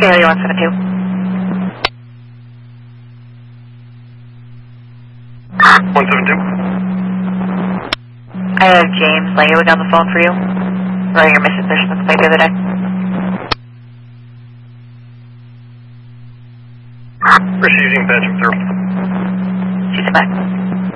Area 172. 172. I have James Langwood on the phone for you. Running your missing person complaint the other day. Receiving Patrick 0. She's back.